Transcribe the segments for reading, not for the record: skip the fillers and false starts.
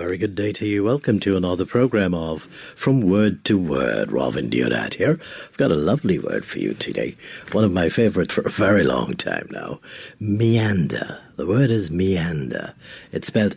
very good day to you. Welcome to another program of From Word to Word. Robin Deodat here. I've got a lovely word for you today. One of my favorites for a very long time now. Meander. The word is meander. It's spelled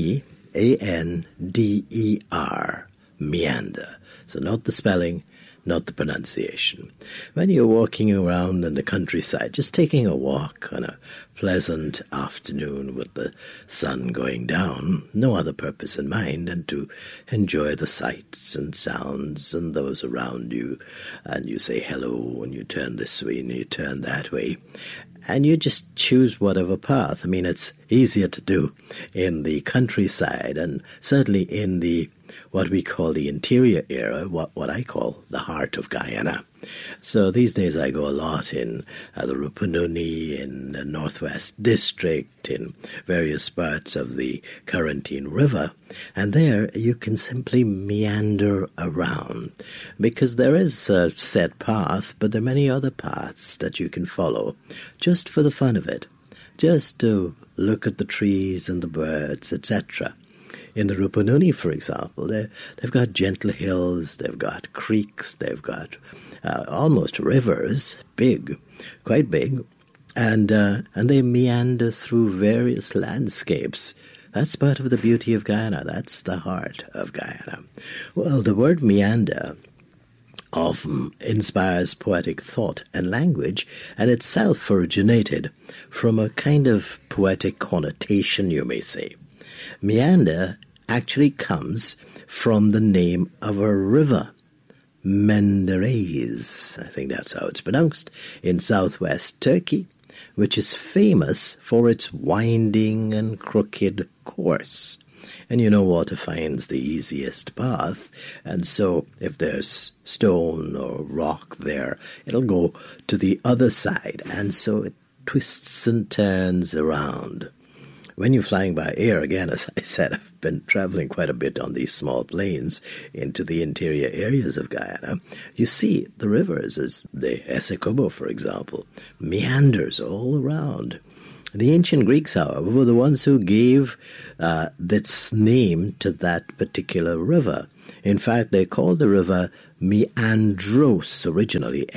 M-E-A-N-D-E-R. Meander. So not the spelling, not the pronunciation. When you're walking around in the countryside, just taking a walk on a pleasant afternoon with the sun going down, no other purpose in mind than to enjoy the sights and sounds and those around you, and you say hello and you turn this way and you turn that way, and you just choose whatever path. I mean, it's easier to do in the countryside and certainly in the what we call the interior area, what I call the heart of Guyana. So these days I go a lot in the Rupununi, in the Northwest District, in various parts of the Corentyne River, and there you can simply meander around because there is a set path, but there are many other paths that you can follow just for the fun of it, just to look at the trees and the birds, etc. In the Rupununi, for example, they've got gentle hills, they've got creeks, they've got almost rivers, big, quite big, and they meander through various landscapes. That's part of the beauty of Guyana. That's the heart of Guyana. Well, the word meander often inspires poetic thought and language, and itself originated from a kind of poetic connotation, you may say. Meander actually comes from the name of a river, Menderes, I think that's how it's pronounced, in southwest Turkey, which is famous for its winding and crooked course. And you know, water finds the easiest path, and so if there's stone or rock there, it'll go to the other side, and so it twists and turns around. When you're flying by air, again, as I said, I've been traveling quite a bit on these small planes into the interior areas of Guyana. You see the rivers, as the Essecubo, for example, meanders all around. The ancient Greeks, however, were the ones who gave this name to that particular river. In fact, they called the river Meandros originally,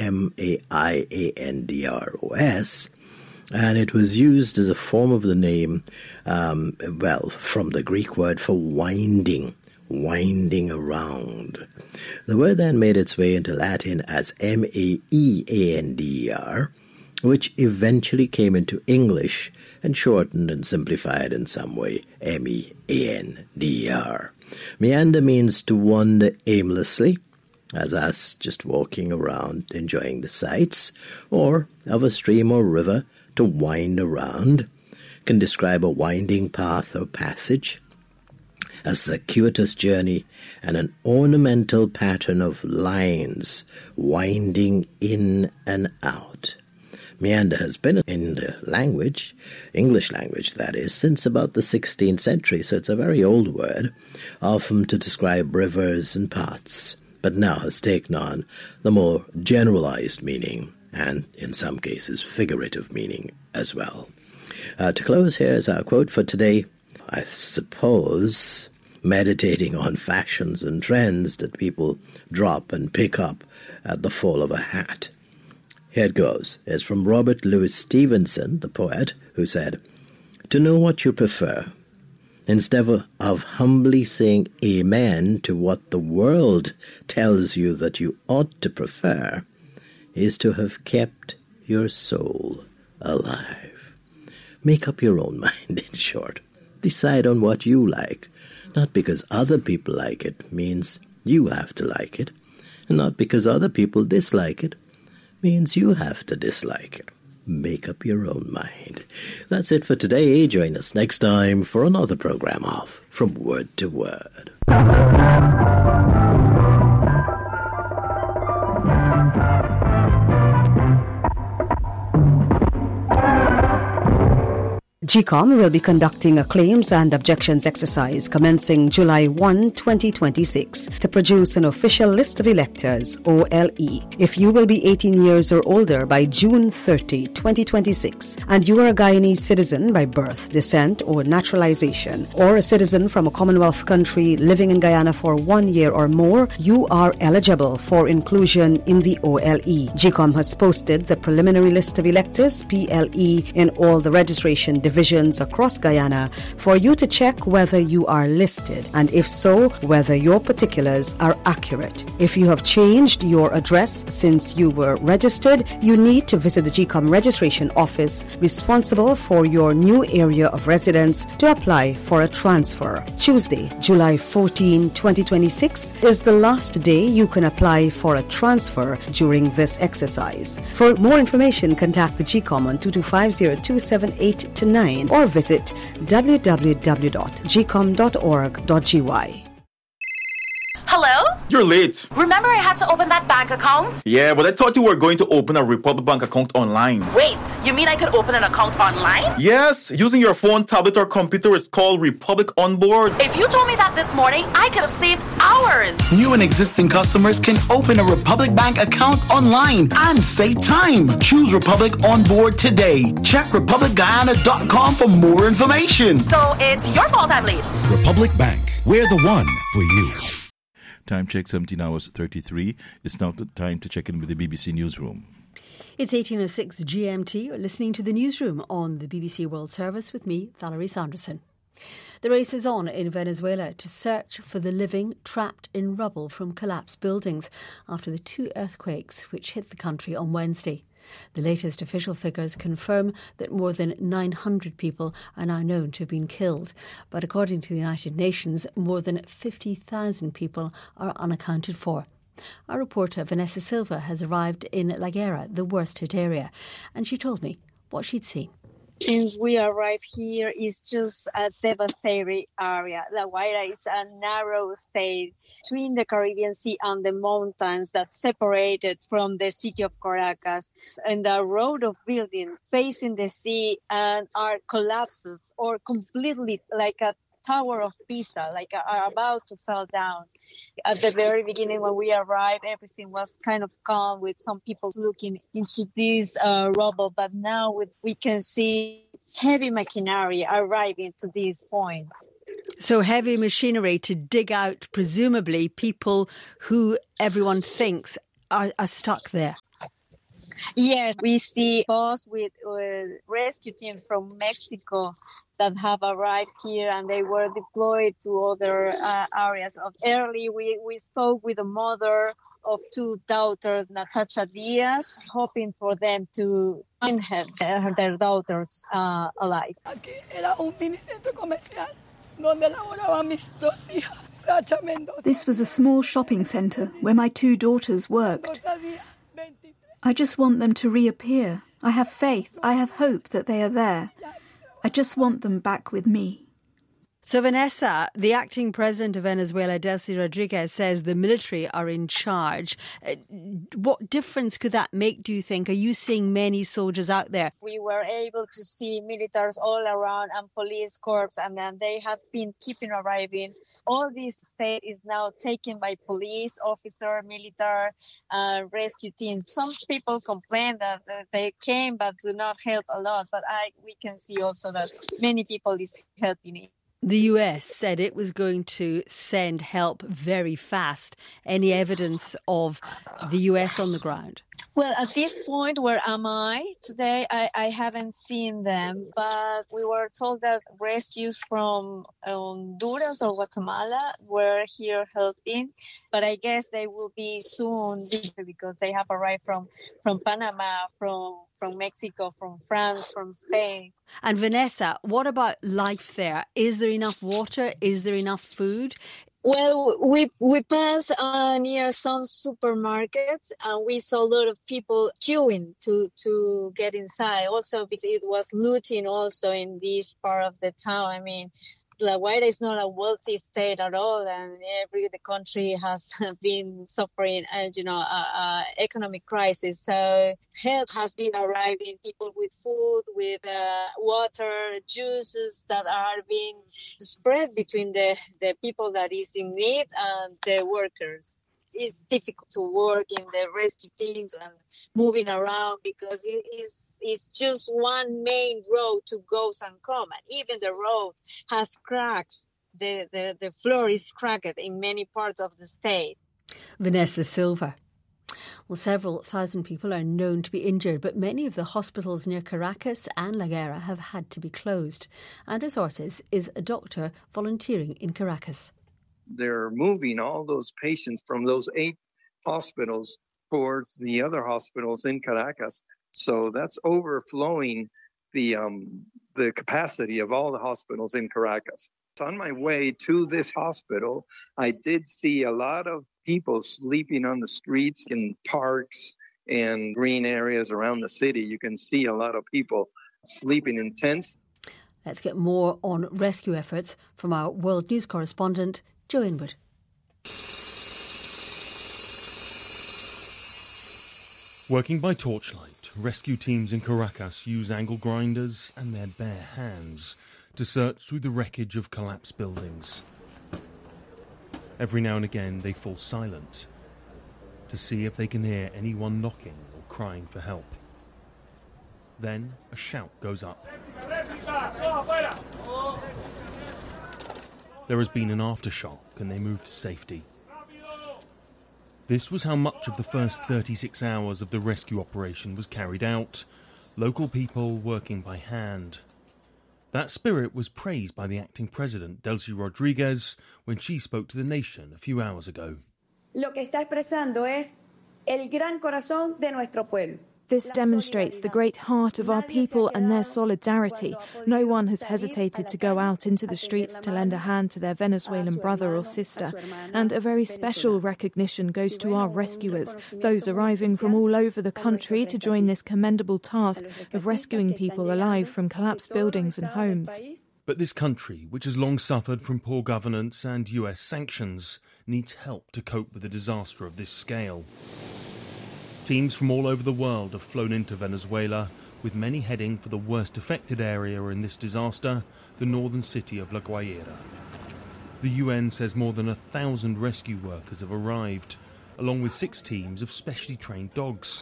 M-A-I-A-N-D-R-O-S, and it was used as a form of the name, from the Greek word for winding around. The word then made its way into Latin as M-A-E-A-N-D-E-R, which eventually came into English and shortened and simplified in some way, M-E-A-N-D-E-R. Meander means to wander aimlessly, as us just walking around enjoying the sights, or of a stream or river, to wind around, can describe a winding path or passage, a circuitous journey, and an ornamental pattern of lines winding in and out. Meander has been in the language, English language that is, since about the 16th century, so it's a very old word, often to describe rivers and paths, but now has taken on the more generalized meaning, and in some cases figurative meaning as well. To close, here's our quote for today. I suppose meditating on fashions and trends that people drop and pick up at the fall of a hat. Here it goes. It's from Robert Louis Stevenson, the poet, who said, "To know what you prefer, instead of humbly saying amen to what the world tells you that you ought to prefer, is to have kept your soul alive." Make up your own mind, in short. Decide on what you like. Not because other people like it means you have to like it, and not because other people dislike it means you have to dislike it. Make up your own mind. That's it for today. Join us next time for another program of From Word to Word. GCOM will be conducting a claims and objections exercise commencing July 1, 2026 to produce an official list of electors, OLE. If you will be 18 years or older by June 30, 2026, and you are a Guyanese citizen by birth, descent, or naturalization, or a citizen from a Commonwealth country living in Guyana for 1 year or more, you are eligible for inclusion in the OLE. GCOM has posted the preliminary list of electors, PLE, in all the registration divisions across Guyana for you to check whether you are listed, and if so, whether your particulars are accurate. If you have changed your address since you were registered, you need to visit the GCOM registration office responsible for your new area of residence to apply for a transfer. Tuesday, July 14, 2026 is the last day you can apply for a transfer during this exercise. For more information, contact the GCOM on 2250-278-9 or visit www.gcom.org.gy. Hello? You're late. Remember I had to open that bank account? Yeah, but I thought you were going to open a Republic Bank account online. Wait, you mean I could open an account online? Yes, using your phone, tablet, or computer. It's called Republic Onboard. If you told me that this morning, I could have saved hours. New and existing customers can open a Republic Bank account online and save time. Choose Republic Onboard today. Check republicguyana.com for more information. So it's your fault I'm late. Republic Bank, we're the one for you. Time check 17 hours 33. It's now the time to check in with the BBC Newsroom. It's 18:06 GMT. You're listening to the Newsroom on the BBC World Service with me, Valerie Sanderson. The race is on in Venezuela to search for the living trapped in rubble from collapsed buildings after the 2 earthquakes which hit the country on Wednesday. The latest official figures confirm that more than 900 people are now known to have been killed. But according to the United Nations, more than 50,000 people are unaccounted for. Our reporter Vanessa Silva has arrived in La Guera, the worst hit area, and she told me what she'd seen. Since we arrived here, it's just a devastating area. La Guaira is a narrow state between the Caribbean Sea and the mountains that separated from the city of Caracas. And the road of buildings facing the sea and are collapses or completely like a Tower of Pisa, like are about to fall down. At the very beginning when we arrived, everything was kind of calm with some people looking into this rubble. But now we can see heavy machinery arriving to this point. So heavy machinery to dig out, presumably, people who everyone thinks are stuck there. Yes, we see boats with rescue team from Mexico that have arrived here and they were deployed to other areas. Early, we spoke with the mother of 2 daughters, Natasha Diaz, hoping for them to find their daughters alive. This was a small shopping centre where my 2 daughters worked. I just want them to reappear. I have faith, I have hope that they are there. I just want them back with me. So, Vanessa, the acting president of Venezuela, Delcy Rodriguez, says the military are in charge. What difference could that make, do you think? Are you seeing many soldiers out there? We were able to see militaries all around and police corps, and then they have been keeping arriving. All this state is now taken by police officer, military, rescue teams. Some people complain that they came but do not help a lot, but we can see also that many people is helping it. The US said it was going to send help very fast. Any evidence of the US on the ground? Well, at this point, where am I today? I haven't seen them, but we were told that rescues from Honduras or Guatemala were here helping. But I guess they will be soon because they have arrived from Panama, from Mexico, from France, from Spain. And Vanessa, what about life there? Is there enough water? Is there enough food? Well, we passed near some supermarkets and we saw a lot of people queuing to get inside. Also, because it was looting also in this part of the town. I mean, La Guaira is not a wealthy state at all, and the country has been suffering, economic crisis. So help has been arriving, people with food, with water, juices that are being spread between the people that is in need and the workers. It's difficult to work in the rescue teams and moving around because it's just one main road to go and come. And even the road has cracks. The floor is cracked in many parts of the state. Vanessa Silva. Well, several thousand people are known to be injured, but many of the hospitals near Caracas and La Guaira have had to be closed. Andres Ortiz is a doctor volunteering in Caracas. They're moving all those patients from those 8 hospitals towards the other hospitals in Caracas. So that's overflowing the capacity of all the hospitals in Caracas. On my way to this hospital, I did see a lot of people sleeping on the streets in parks and green areas around the city. You can see a lot of people sleeping in tents. Let's get more on rescue efforts from our World News correspondent, Joe Inwood. Working by torchlight, rescue teams in Caracas use angle grinders and their bare hands to search through the wreckage of collapsed buildings. Every now and again they fall silent to see if they can hear anyone knocking or crying for help. Then a shout goes up. There has been an aftershock and they move to safety. This was how much of the first 36 hours of the rescue operation was carried out. Local people working by hand. That spirit was praised by the acting president, Delcy Rodriguez, when she spoke to the nation a few hours ago. Lo que está expresando es el gran corazón de nuestro pueblo. This demonstrates the great heart of our people and their solidarity. No one has hesitated to go out into the streets to lend a hand to their Venezuelan brother or sister. And a very special recognition goes to our rescuers, those arriving from all over the country to join this commendable task of rescuing people alive from collapsed buildings and homes. But this country, which has long suffered from poor governance and US sanctions, needs help to cope with a disaster of this scale. Teams from all over the world have flown into Venezuela, with many heading for the worst affected area in this disaster, the northern city of La Guaira. The UN says more than 1,000 rescue workers have arrived, along with 6 teams of specially trained dogs.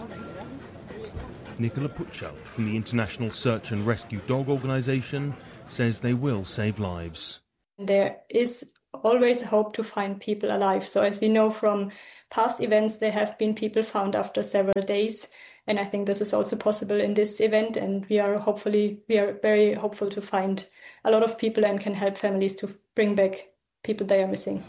Nicola Puchel from the International Search and Rescue Dog Organisation says they will save lives. There is always hope to find people alive. So as we know from past events, there have been people found after several days. And I think this is also possible in this event. And we are very hopeful to find a lot of people and can help families to bring back people they are missing.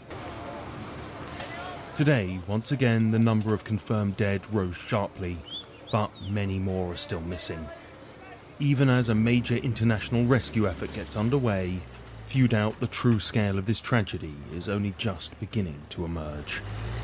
Today, once again, the number of confirmed dead rose sharply, but many more are still missing. Even as a major international rescue effort gets underway, few doubt the true scale of this tragedy is only just beginning to emerge.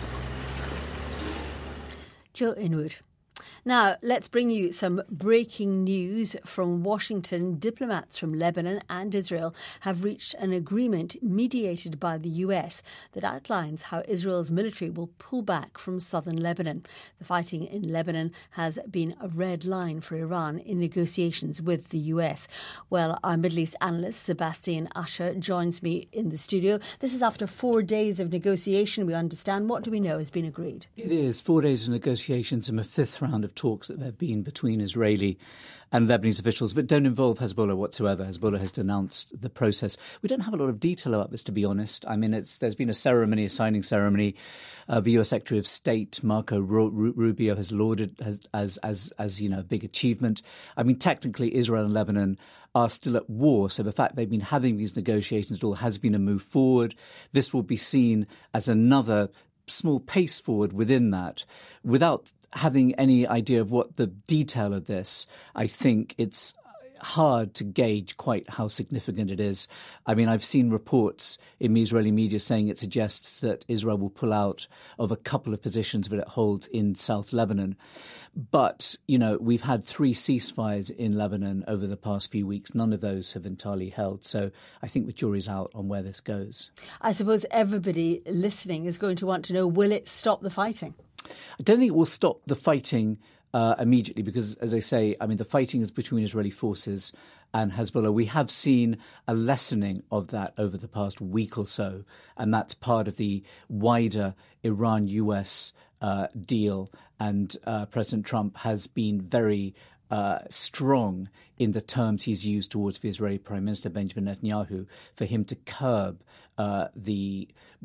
Joe Inwood. Now, let's bring you some breaking news from Washington. Diplomats from Lebanon and Israel have reached an agreement mediated by the US that outlines how Israel's military will pull back from southern Lebanon. The fighting in Lebanon has been a red line for Iran in negotiations with the US. Well, our Middle East analyst, Sebastian Usher, joins me in the studio. This is after 4 days of negotiation, we understand. What do we know has been agreed? It is 4 days of negotiations and a 5th round of talks that there have been between Israeli and Lebanese officials, but don't involve Hezbollah whatsoever. Hezbollah has denounced the process. We don't have a lot of detail about this, to be honest. I mean, there's been a signing ceremony. The US Secretary of State, Marco Rubio, has lauded as a big achievement. I mean, technically, Israel and Lebanon are still at war, so the fact they've been having these negotiations at all has been a move forward. This will be seen as another small pace forward within that. Without having any idea of what the detail of this, I think it's hard to gauge quite how significant it is. I mean, I've seen reports in Israeli media saying it suggests that Israel will pull out of a couple of positions that it holds in South Lebanon. But, we've had 3 ceasefires in Lebanon over the past few weeks. None of those have entirely held. So I think the jury's out on where this goes. I suppose everybody listening is going to want to know, will it stop the fighting? I don't think it will stop the fighting immediately because, as I say, the fighting is between Israeli forces and Hezbollah. We have seen a lessening of that over the past week or so, and that's part of the wider Iran-US deal. And President Trump has been very strong in the terms he's used towards the Israeli Prime Minister Benjamin Netanyahu for him to curb the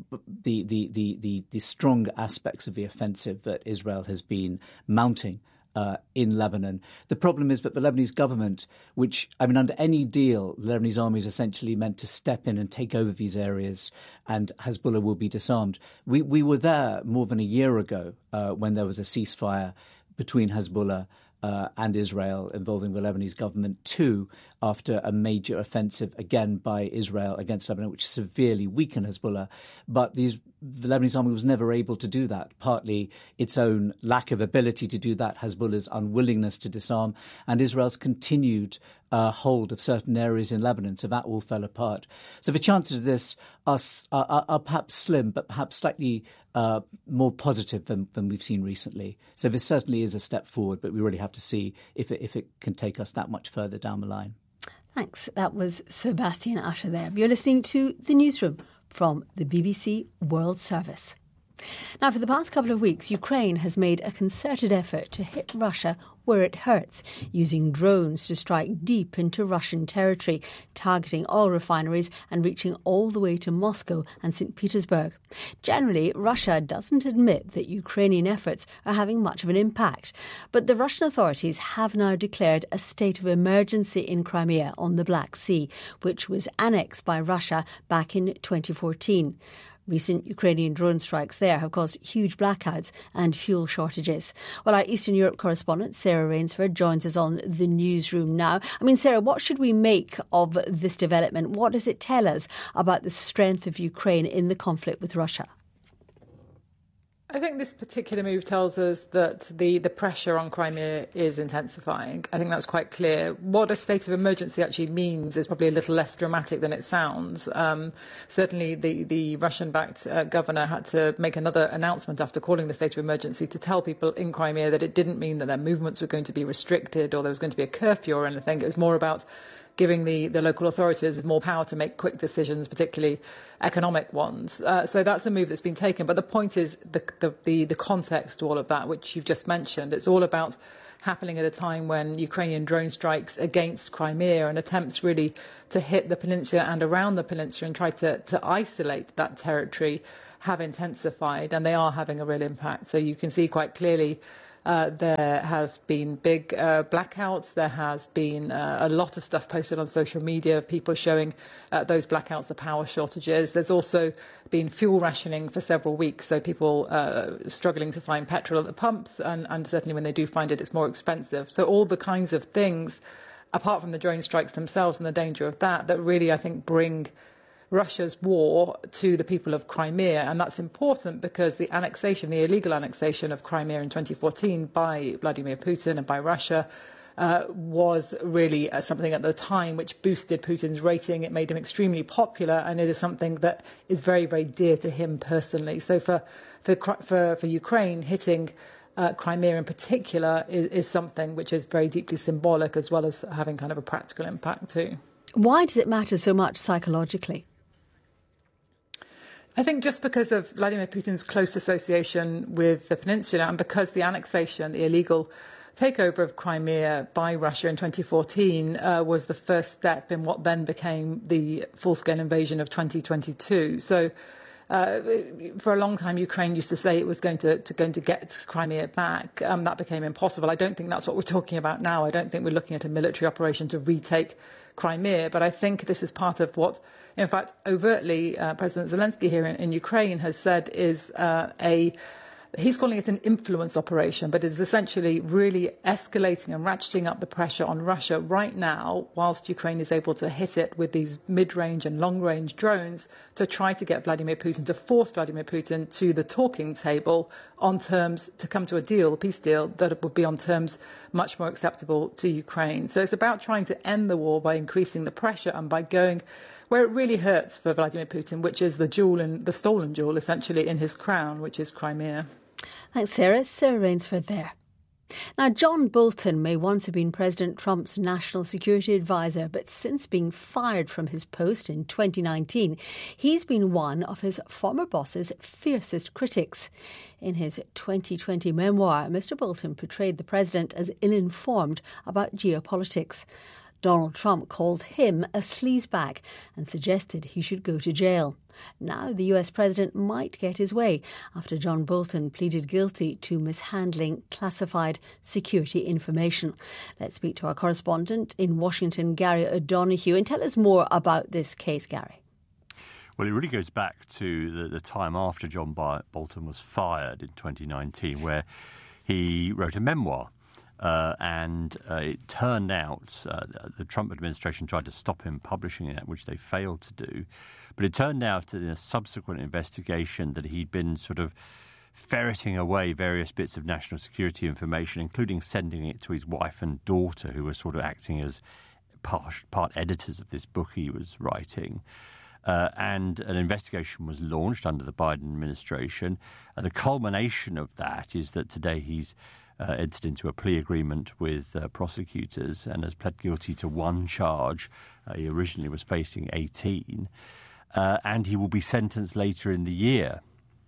strong aspects of the offensive that Israel has been mounting in Lebanon. The problem is that the Lebanese government, which, under any deal, the Lebanese army is essentially meant to step in and take over these areas and Hezbollah will be disarmed. We were there more than a year ago when there was a ceasefire between Hezbollah and Israel involving the Lebanese government too, after a major offensive again by Israel against Lebanon, which severely weakened Hezbollah. But the Lebanese army was never able to do that, partly its own lack of ability to do that, Hezbollah's unwillingness to disarm, and Israel's continued hold of certain areas in Lebanon. So that all fell apart. So the chances of this are perhaps slim, but perhaps slightly more positive than we've seen recently. So this certainly is a step forward, but we really have to see if it can take us that much further down the line. Thanks. That was Sebastian Asher there. You're listening to The Newsroom from the BBC World Service. Now, for the past couple of weeks, Ukraine has made a concerted effort to hit Russia where it hurts, using drones to strike deep into Russian territory, targeting oil refineries and reaching all the way to Moscow and St. Petersburg. Generally, Russia doesn't admit that Ukrainian efforts are having much of an impact. But the Russian authorities have now declared a state of emergency in Crimea on the Black Sea, which was annexed by Russia back in 2014. Recent Ukrainian drone strikes there have caused huge blackouts and fuel shortages. Well, our Eastern Europe correspondent, Sarah Rainsford, joins us on the newsroom now. Sarah, what should we make of this development? What does it tell us about the strength of Ukraine in the conflict with Russia? I think this particular move tells us that the pressure on Crimea is intensifying. I think that's quite clear. What a state of emergency actually means is probably a little less dramatic than it sounds. Certainly the Russian-backed governor had to make another announcement after calling the state of emergency to tell people in Crimea that it didn't mean that their movements were going to be restricted or there was going to be a curfew or anything. It was more about giving the local authorities more power to make quick decisions, particularly economic ones. So that's a move that's been taken. But the point is the context to all of that, which you've just mentioned. It's all about happening at a time when Ukrainian drone strikes against Crimea and attempts really to hit the peninsula and around the peninsula and try to isolate that territory have intensified, and they are having a real impact. So you can see quite clearly there have been big blackouts. There has been a lot of stuff posted on social media of people showing those blackouts, the power shortages. There's also been fuel rationing for several weeks, so people struggling to find petrol at the pumps, and certainly when they do find it, it's more expensive. So all the kinds of things, apart from the drone strikes themselves and the danger of that really, I think, bring Russia's war to the people of Crimea. And that's important because the illegal annexation of Crimea in 2014 by Vladimir Putin and by Russia was really something at the time which boosted Putin's rating. It made him extremely popular, and it is something that is very, very dear to him personally. So for Ukraine, hitting Crimea in particular is something which is very deeply symbolic, as well as having kind of a practical impact too. Why does it matter so much psychologically? I think just because of Vladimir Putin's close association with the peninsula, and because the annexation, the illegal takeover of Crimea by Russia in 2014 was the first step in what then became the full-scale invasion of 2022. So for a long time, Ukraine used to say it was going to get Crimea back. That became impossible. I don't think that's what we're talking about now. I don't think we're looking at a military operation to retake Crimea. But I think this is part of what, in fact, overtly President Zelensky here in Ukraine has said is He's calling it an influence operation, but it is essentially really escalating and ratcheting up the pressure on Russia right now, whilst Ukraine is able to hit it with these mid-range and long-range drones to try to get Vladimir Putin, to force Vladimir Putin to the talking table on terms to come to a deal, a peace deal, that would be on terms much more acceptable to Ukraine. So it's about trying to end the war by increasing the pressure and by going where it really hurts for Vladimir Putin, which is the stolen jewel, essentially, in his crown, which is Crimea. Thanks, Sarah. Sarah Rainsford there. Now, John Bolton may once have been President Trump's national security advisor, but since being fired from his post in 2019, he's been one of his former boss's fiercest critics. In his 2020 memoir, Mr. Bolton portrayed the president as ill-informed about geopolitics. Donald Trump called him a sleazebag and suggested he should go to jail. Now the US president might get his way after John Bolton pleaded guilty to mishandling classified security information. Let's speak to our correspondent in Washington, Gary O'Donoghue, and tell us more about this case, Gary. Well, it really goes back to the time after John Bolton was fired in 2019, where he wrote a memoir. And it turned out the Trump administration tried to stop him publishing it, which they failed to do. But it turned out in a subsequent investigation that he'd been sort of ferreting away various bits of national security information, including sending it to his wife and daughter, who were sort of acting as part editors of this book he was writing. And an investigation was launched under the Biden administration. The culmination of that is that today he's entered into a plea agreement with prosecutors and has pled guilty to one charge. He originally was facing 18. And he will be sentenced later in the year.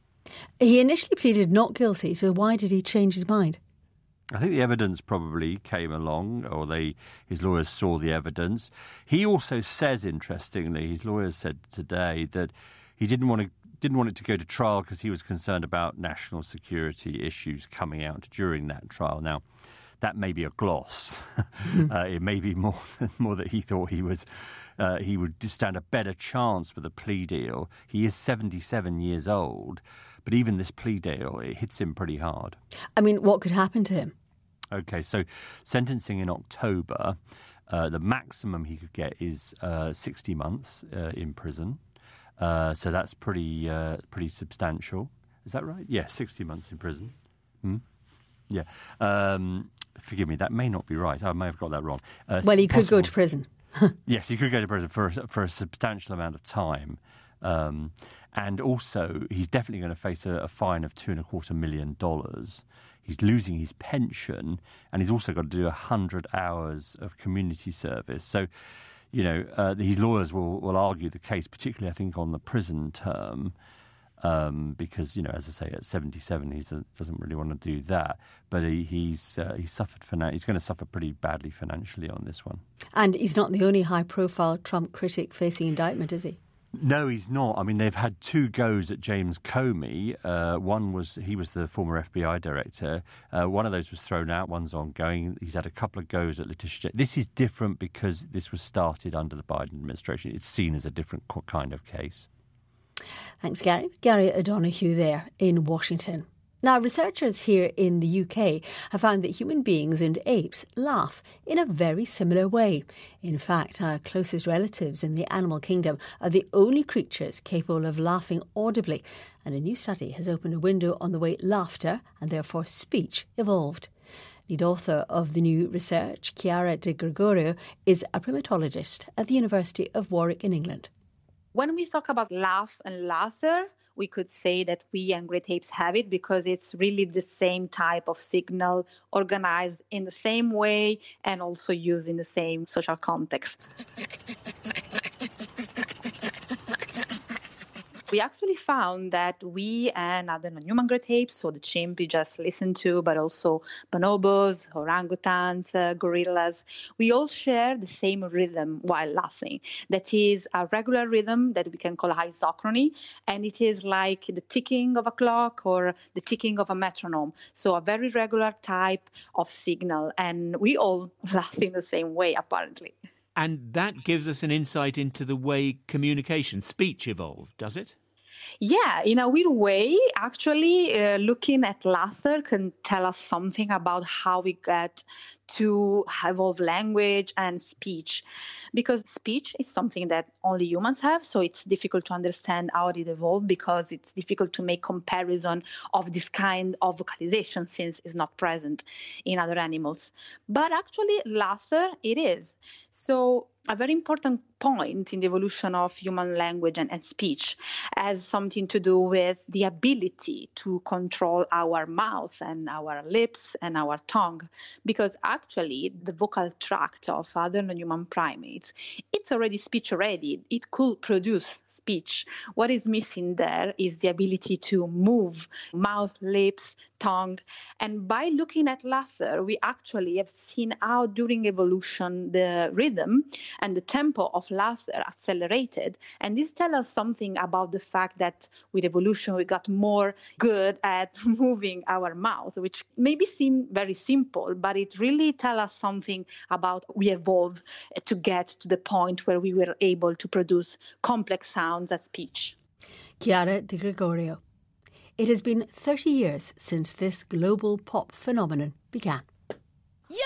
He initially pleaded not guilty, so why did he change his mind? I think the evidence probably came along, or his lawyers saw the evidence. He also says, interestingly, his lawyers said today that he didn't want it to go to trial because he was concerned about national security issues coming out during that trial. Now, that may be a gloss. It may be more that he thought he would stand a better chance with a plea deal. He is 77 years old, but even this plea deal, it hits him pretty hard. I mean, what could happen to him? Okay, so sentencing in October, the maximum he could get is 60 months in prison. So that's pretty substantial. Is that right? Yeah, 60 months in prison. Yeah. Forgive me, that may not be right. I may have got that wrong. Well, he could go to prison. Yes, he could go to prison for a substantial amount of time. And also, he's definitely going to face a fine of $2.25 million. He's losing his pension, and he's also got to do 100 hours of community service. So, you know, his lawyers will argue the case, particularly, I think, on the prison term, because, you know, as I say, at 77, he doesn't really want to do that. But he's suffered he's going to suffer pretty badly financially on this one. And he's not the only high-profile Trump critic facing indictment, is he? No, he's not. I mean, they've had two goes at James Comey. He was the former FBI director. One of those was thrown out. One's ongoing. He's had a couple of goes at Letitia. This is different because this was started under the Biden administration. It's seen as a different kind of case. Thanks, Gary. Gary O'Donoghue there in Washington. Now, researchers here in the UK have found that human beings and apes laugh in a very similar way. In fact, our closest relatives in the animal kingdom are the only creatures capable of laughing audibly, and a new study has opened a window on the way laughter, and therefore speech, evolved. Lead author of the new research, Chiara De Gregorio, is a primatologist at the University of Warwick in England. When we talk about laugh and laughter, we could say that we and great apes have it because it's really the same type of signal, organized in the same way and also used in the same social context. We actually found that we and other non-human great apes, so the chimp we just listened to, but also bonobos, orangutans, gorillas, we all share the same rhythm while laughing. That is a regular rhythm that we can call isochrony, and it is like the ticking of a clock or the ticking of a metronome. So a very regular type of signal, and we all laugh in the same way, apparently. And that gives us an insight into the way communication, speech evolved, does it? Yeah, in a weird way, actually, looking at laughter can tell us something about how we get to evolve language and speech. Because speech is something that only humans have, so it's difficult to understand how it evolved because it's difficult to make comparison of this kind of vocalization since it's not present in other animals. But actually, laughter, it is. So a very important point in the evolution of human language and speech has something to do with the ability to control our mouth and our lips and our tongue. Because actually, the vocal tract of other non-human primates, it's already speech ready. It could produce speech. What is missing there is the ability to move mouth, lips, tongue. And by looking at laughter, we actually have seen how during evolution the rhythm and the tempo of laughter accelerated. And this tells us something about the fact that with evolution, we got more good at moving our mouth, which maybe seem very simple, but it really tells us something about we evolved to get to the point where we were able to produce complex sounds as speech. Chiara Di Gregorio. It has been 30 years since this global pop phenomenon began.